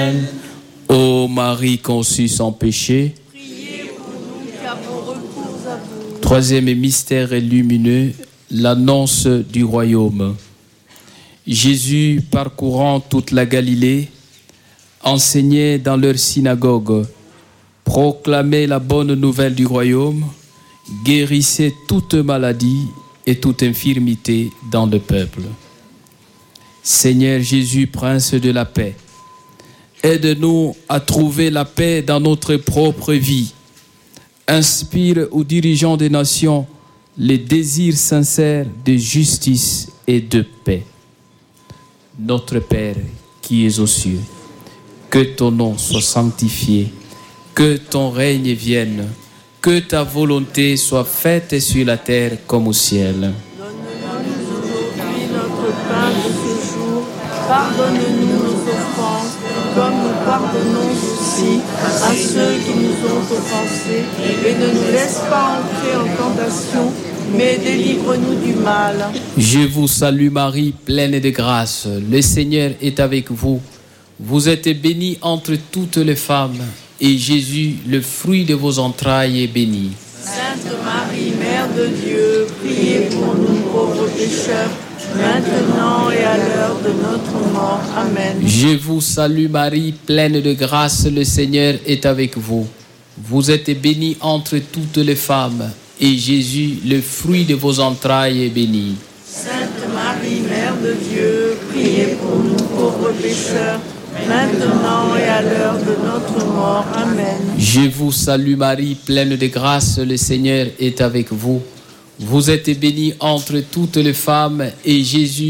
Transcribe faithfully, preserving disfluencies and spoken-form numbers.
Ô Marie conçue sans péché, Priez pour nous qui avons recours à vous. troisième mystère lumineux, l'annonce du royaume. Jésus, parcourant toute la Galilée, enseignait dans leur synagogue, proclamait la bonne nouvelle du royaume, guérissait toute maladie et toute infirmité dans le peuple. Seigneur Jésus, Prince de la paix, aide-nous à trouver la paix dans notre propre vie. Inspire aux dirigeants des nations les désirs sincères de justice et de paix. Notre Père qui es aux cieux, que ton nom soit sanctifié, que ton règne vienne, que ta volonté soit faite sur la terre comme au ciel. Donne-nous aujourd'hui notre pain de ce jour. Pardonne-nous nos offenses, comme nous pardonnons aussi à ceux qui nous ont offensés. Et ne nous laisse pas entrer en tentation, mais délivre-nous du mal. Je vous salue Marie, pleine de grâce. Le Seigneur est avec vous. Vous êtes bénie entre toutes les femmes, et Jésus, le fruit de vos entrailles, est béni. Sainte Marie, Mère de Dieu, priez pour nous pauvres pécheurs, maintenant et à l'heure de notre mort. Amen. Je vous salue Marie, pleine de grâce, le Seigneur est avec vous. Vous êtes bénie entre toutes les femmes, et Jésus, le fruit de vos entrailles, est béni. Sainte Marie, Mère de Dieu, priez pour nous pauvres pécheurs, maintenant et à l'heure de notre mort. Amen. Je vous salue Marie, pleine de grâce, le Seigneur est avec vous. Vous êtes bénie entre toutes les femmes, et Jésus,